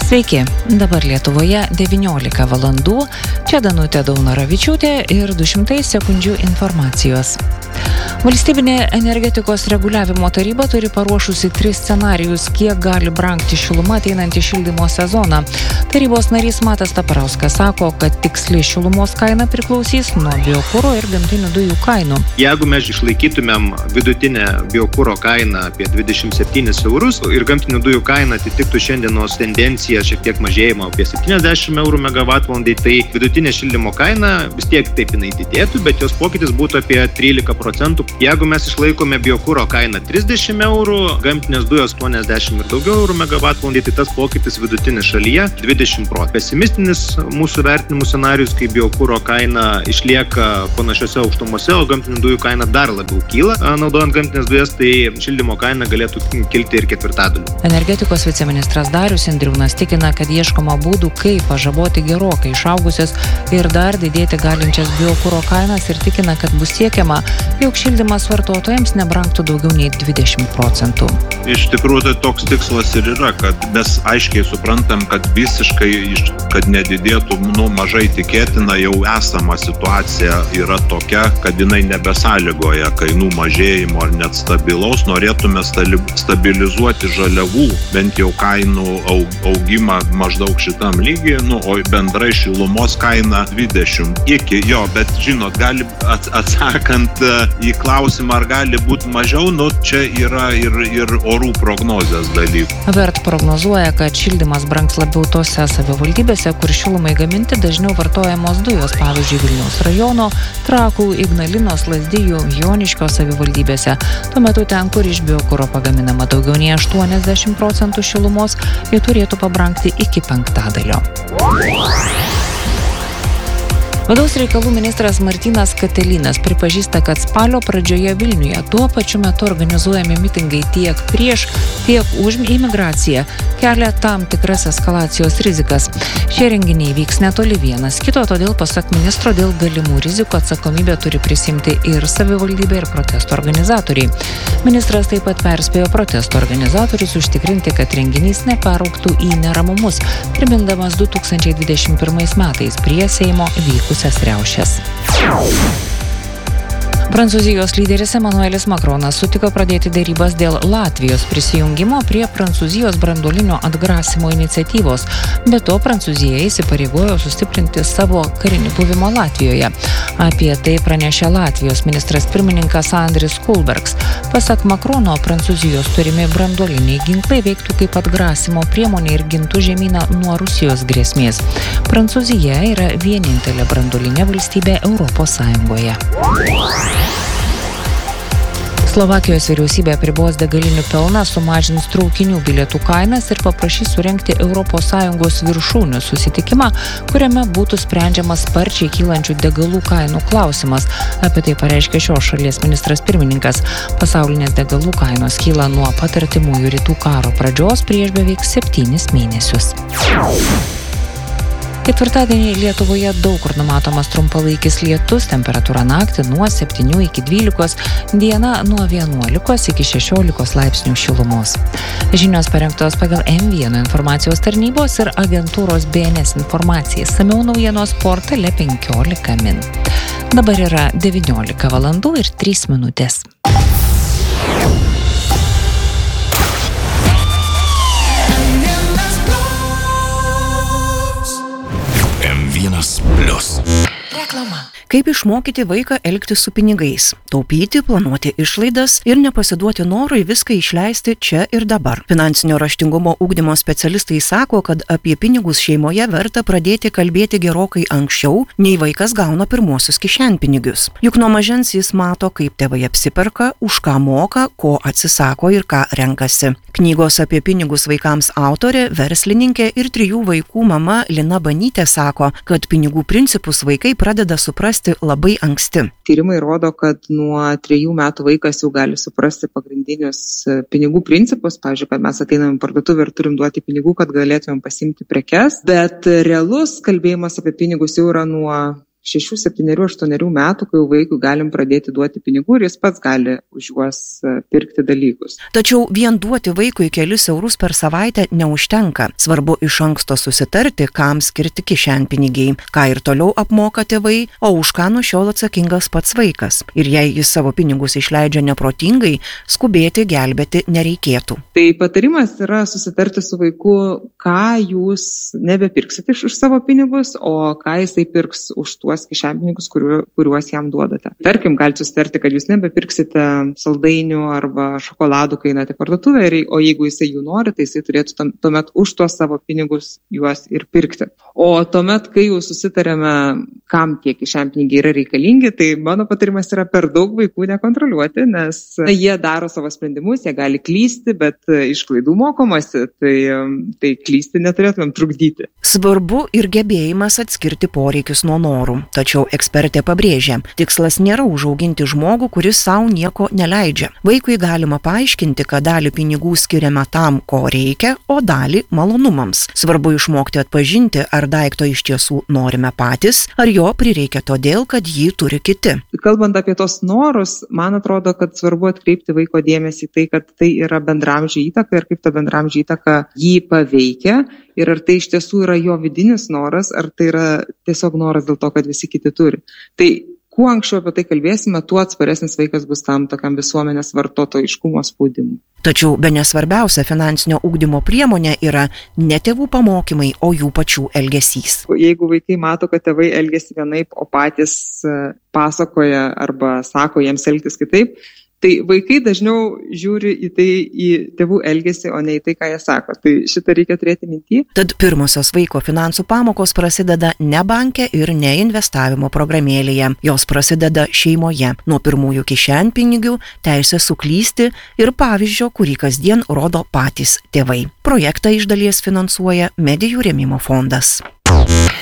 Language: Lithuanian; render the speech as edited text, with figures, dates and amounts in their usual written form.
Sveiki, dabar Lietuvoje 19 valandų, čia Danutė Daunoravičiūtė ir 200 sekundžių informacijos. Valstybinė energetikos reguliavimo taryba turi paruošusi 3 scenarijus, kiek gali brangti šiluma ateinantį šildymo sezoną. Tarybos narys Matas Taparauskas sako, kad tiksli šilumos kaina priklausys nuo biokuro ir gamtinių dujų kainų. Jeigu mes išlaikytumėm vidutinę biokuro kainą apie 27 eurus ir gamtinių dujų kaina atitiktų šiandienos tendenciją šiek tiek mažėjimo apie 70 eurų megavatvalandai, tai vidutinė šildymo kaina vis tiek taip jinai didėtų, bet jos pokytis būtų apie 13%. Jeigu mes išlaikome biokuro kainą 30 eurų, gamtinės dujos 80 ir daugiau eurų megavatvalandai, tai tas pokytis vidutinis šalyje 20%. Pesimistinis mūsų vertinimų scenarijus, kai biokuro kaina išlieka panašiose aukštumose, o gamtinių dujų kaina dar labiau kyla, naudojant gamtinės dujas, tai šildymo kaina galėtų kilti ir 4%. Energetikos viceministras Darius Indriūnas tikina, kad ieškoma būdų, kaip pažaboti gerokai išaugusias ir dar didėti galinčias biokuro kainas ir tikina, kad bus siekiama, jog šildymas vartotojams nebrangtų daugiau nei 20%. Iš tikrųjų, tai toks tikslas ir yra, kad mes aiškiai suprantam, kad visiškai, kad nedidėtų, mažai tikėtina, jau esama situacija yra tokia, kad jinai nebesąlygoja kainų mažėjimo ar net stabilaus. Norėtume stabilizuoti žaliavų, bent jau kainų augimą maždaug šitam lygiai, o bendrai šilumos kaina 20 iki jo, bet žinot, gali atsakant į klausimą, ar gali būti mažiau, čia yra ir orų prognozės dalykų. Vert prognozuoja, kad šildymas brangs labiau tose savivaldybėse, kur šilumai gaminti dažniau vartojamos dujos, pavyzdžiui, Vilniaus rajono, Trakų, Ignalinos, Lazdijų, Joniškio savivaldybėse. Tuo metu ten, kur iš biokuro pagaminama daugiau nei 80% šilumos, jie turėtų pabrangti iki 5%. Vidaus reikalų ministras Martynas Katilinas pripažįsta, kad spalio pradžioje Vilniuje tuo pačiu metu organizuojami mitingai tiek prieš, tiek už imigraciją kelia tam tikras eskalacijos rizikas. Šie renginiai vyks netoli vienas kito, todėl pasak ministro dėl galimų rizikų atsakomybę turi prisimti ir savivaldybė, ir protesto organizatoriai. Ministras taip pat perspėjo protesto organizatorius užtikrinti, kad renginys neperaugtų į neramumus, primindamas 2021 metais prie Seimo vykusias riaušes. Prancūzijos lyderis Emmanuelis Macronas sutiko pradėti derybas dėl Latvijos prisijungimo prie Prancūzijos branduolinio atgrasymo iniciatyvos. Be to, Prancūzija įsipareigojo sustiprinti savo karinį buvimą Latvijoje. Apie tai pranešė Latvijos ministras pirmininkas Andris Kulbergs. Pasak Macrono, Prancūzijos turimi branduoliniai ginklai veiktų kaip atgrasymo priemonė ir gintų žemyną nuo Rusijos grėsmės. Prancūzija yra vienintelė branduolinė valstybė Europos Sąjungoje. Slovakijos vyriausybė apribos degalinių pelną, sumažins traukinių bilietų kainas ir paprašys surengti ES viršūnių susitikimą, kuriame būtų sprendžiamas sparčiai kylančių degalų kainų klausimas. Apie tai pareiškė šios šalies ministras pirmininkas. Pasaulinės degalų kainos kyla nuo pat artimųjų rytų karo pradžios prieš beveik 7 mėnesius. Ketvirtadienį Lietuvoje daug kur numatomas trumpalaikis lietus, temperatūra naktį nuo 7 iki 12, diena nuo 11 iki 16 laipsnių šilumos. Žinios parengtos pagal M1 informacijos tarnybos ir agentūros BNS informacijai. Samiau naujienos portale 15 min. Dabar yra 19 valandų ir 3 minutės. Reklama. Kaip išmokyti vaiką elgtis su pinigais, taupyti, planuoti išlaidas ir nepasiduoti norui viską išleisti čia ir dabar. Finansinio raštingumo ugdymo specialistai sako, kad apie pinigus šeimoje verta pradėti kalbėti gerokai anksčiau, nei vaikas gauna pirmuosius kišenpinigius. Juk nuo mažens jis mato, kaip tėvai apsiperka, už ką moka, ko atsisako ir ką renkasi. Knygos apie pinigus vaikams autorė, verslininkė ir 3 vaikų mama Lina Banytė sako, kad pinigų principus vaikai pradeda suprasti labai anksti. Tyrimai rodo, kad nuo 3 metų vaikas jau gali suprasti pagrindinius pinigų principus. Pavyzdžiui, kad mes ateinam į parduotuvę ir turim duoti pinigų, kad galėtumėm pasiimti prekes. Bet realus kalbėjimas apie pinigus jau yra nuo 6, 7, 8 metų, kai vaikui galim pradėti duoti pinigų ir jis pats gali už juos pirkti dalykus. Tačiau vien duoti vaikui kelis eurus per savaitę neužtenka. Svarbu iš anksto susitarti, kam skirti kišenpinigiai, ką ir toliau apmoka tėvai, o už ką nuo šiol atsakingas pats vaikas. Ir jei jis savo pinigus išleidžia neprotingai, skubėti gelbėti nereikėtų. Tai patarimas yra susitarti su vaiku, ką jūs nebepirksite už savo pinigus, o ką jisai pirks už tuos kišenpinigus, kuriuos jam duodate. Tarkim, galite susitarti, kad jūs nebepirksite saldainių arba šokoladų, kai einate parduotuvę, o jeigu jisai jų nori, tai jisai turėtų tuomet už tuos savo pinigus juos ir pirkti. O tuomet, kai jau susitarėme, kam tie kišenpinigiai yra reikalingi, tai mano patarimas yra per daug vaikų nekontroliuoti, nes jie daro savo sprendimus, jie gali klysti, bet iš klaidų mokomasi, tai klysti neturėtumėm trukdyti. Svarbu ir gebėjimas atskirti poreikius nuo norų. Tačiau ekspertė pabrėžia, tikslas nėra užauginti žmogų, kuris savo nieko neleidžia. Vaikui galima paaiškinti, kad dalį pinigų skiriame tam, ko reikia, o dalį malonumams. Svarbu išmokti atpažinti, ar daikto iš tiesų norime patys, ar jo prireikia todėl, kad jį turi kiti. Kalbant apie tos norus, man atrodo, kad svarbu atkreipti vaiko dėmesį tai, kad tai yra bendramžių įtaka ir kaip ta bendramžių įtaka jį paveikia. Ir ar tai iš tiesų yra jo vidinis noras, ar tai yra tiesiog noras dėl to, kad visi kiti turi. Tai kuo anksčiau apie tai kalbėsime, tuo atsparesnis vaikas bus tam tokiam visuomenės vartotojiškumo spaudimui. Tačiau bene svarbiausia finansinio ugdymo priemonė yra ne tėvų pamokymai, o jų pačių elgesys. Jeigu vaikai mato, kad tėvai elgesi vienaip, o patys pasakoja arba sako jiems elgtis kitaip, tai vaikai dažniau žiūri į tėvų elgesį, o ne į tai, ką jie sako. Tai šitą reikia turėti minty. Tad pirmosios vaiko finansų pamokos prasideda ne banke ir ne investavimo programėlėje. Jos prasideda šeimoje. Nuo pirmųjų kišenpinigių, teisės suklysti ir pavyzdžio, kurį kasdien rodo patys tėvai. Projektą iš dalies finansuoja Medijų rėmimo fondas.